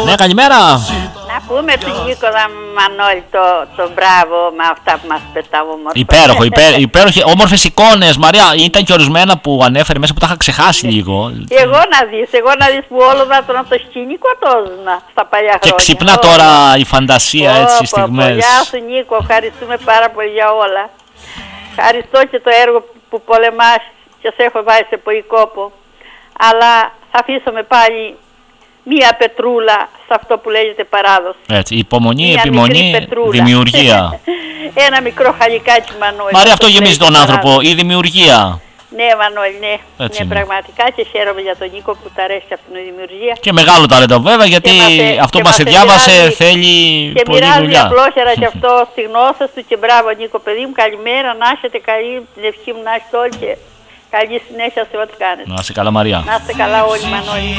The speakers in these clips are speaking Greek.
Ναι, καλημέρα. Να πούμε του Νίκολα Μανώλη το μπράβο με αυτά που μας πετά όμορφα. Υπέροχο, υπέροχο. Όμορφες εικόνες, Μαρία. Ήταν και ορισμένα που ανέφερε μέσα που τα είχα ξεχάσει λίγο. Εγώ να δεις που όλο να το σκηνικό τόζνα στα παλιά χρόνια. Και ξυπνά τώρα η φαντασία έτσι στιγμές. Γεια σου Νίκο, ευχαριστούμε πάρα πολύ για όλα. Ευχαριστώ και το έργο που πολεμάς και σε έχω βάλει σε πολύ κόπο. Αλλά θα αφήσουμε πάλι μία πετρούλα σε αυτό που λέγεται παράδοση. Έτσι, υπομονή, επιμονή, δημιουργία. Ένα μικρό χαλικάκι, Μανώλη. Μαρία, αυτό γεμίζει τον άνθρωπο, η δημιουργία. Ναι, Μανώλη, ναι. Ναι, πραγματικά και χαίρομαι για τον Νίκο που τα αρέσει αυτήν η δημιουργία. Και μεγάλο ταλέντο βέβαια, γιατί αυτό που μας διάβασε θέλει και πολλή δουλειά. Και δουλειά. μοιράζει απλόχερα και αυτό στη γνώση του και μπράβο Νίκο παιδί μου, καλημέρα, να έχετε καλή, την ευχή μου να έχετε όλοι και καλή συνέχεια σε ό,τι κάνετε. Να είστε καλά, Μαρία. Να είστε καλά όλοι, Μανώλη,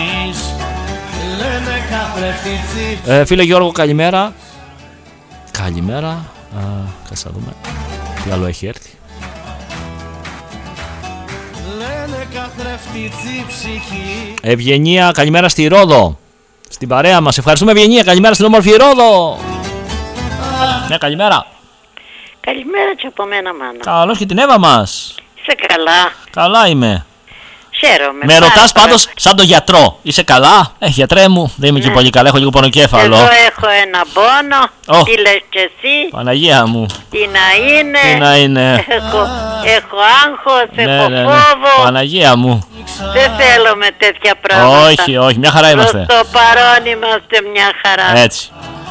φίλε Γιώργο, καλημέρα. Καλημέρα. Κάτσε να δούμε τι άλλο έχει έρθει. Ευγενία, καλημέρα στη Ρόδο. Στην παρέα μας. Ευχαριστούμε, Ευγενία. Καλημέρα στην όμορφη Ρόδο. Ναι, καλημέρα. Καλημέρα και από μένα, Μάνα. Καλώς και την Εύα μας. Είσαι καλά? Καλά είμαι. Χαίρομαι. Με ρωτάς πάντως σαν τον γιατρό. Είσαι καλά? Γιατρέ μου, δεν είμαι και πολύ καλά, έχω λίγο πονοκέφαλο. Εδώ έχω ένα πόνο. Τι λες και εσύ? Παναγία μου. Τι να είναι? Τι να είναι? Έχω άγχος, έχω φόβο. Παναγία μου. Δεν θέλω με τέτοια πράγματα. Όχι, όχι, μια χαρά είμαστε. Προς το παρόν είμαστε μια χαρά. Έτσι.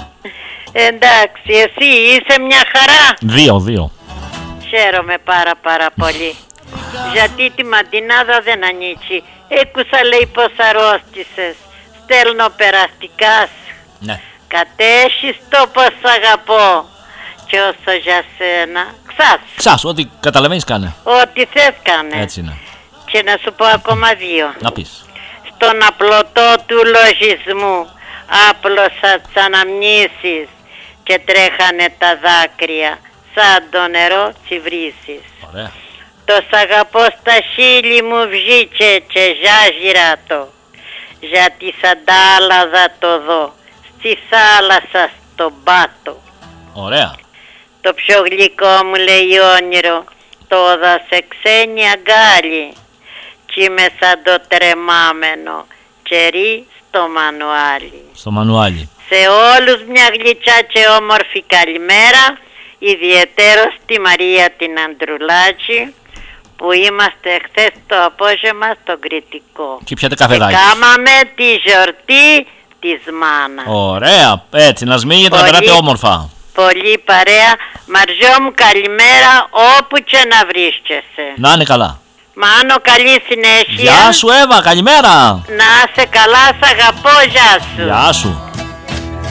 Εντάξει, εσύ είσαι μια χαρά? Δύο. Χαίρομαι πάρα πολύ. Γιατί τη μαντινάδα δεν ανήκει. Έκουσα λέει πως αρρώστησες. Στέλνω περαστικά. Ναι. Κατέχεις το πως αγαπώ. Και όσο για σένα Ξάς, ό,τι καταλαβαίνεις κάνε. Ό,τι θες κάνε. Έτσι είναι. Και να σου πω ακόμα δύο. Να πεις. Στον απλωτό του λογισμού άπλωσα τις αναμνήσεις και τρέχανε τα δάκρυα σαν το νερό τσιβρήσεις. Ωραία. Το σ' αγαπώ στα χείλη μου βγήκε και ζάζιρα το. Γιατί σαν τ' άλλα θα το δω στη θάλασσα στον πάτο. Ωραία. Το πιο γλυκό μου λέει όνειρο το δα σε ξένη αγκάλι κι είμαι σαν το τρεμάμενο κερί στο μανουάλι. Στο μανουάλι. Σε όλους μια γλυκιά και όμορφη καλημέρα, ιδιαιτέρως στη Μαρία την Αντρουλάκη που είμαστε χθες το απόγευμα στον Κρητικό. Και πιάτε καφεδάκι. Και κάμαμε τη γιορτή της μάνας. Ωραία, έτσι να σμίγετε, να περάτε όμορφα. Πολύ παρέα. Μαριό μου καλημέρα όπου και να βρίσκεσαι. Να είναι καλά. Μάνο καλή συνέχεια. Γεια σου Εύα, καλημέρα. Να είσαι καλά, σ' αγαπώ, γεια σου. Γεια σου.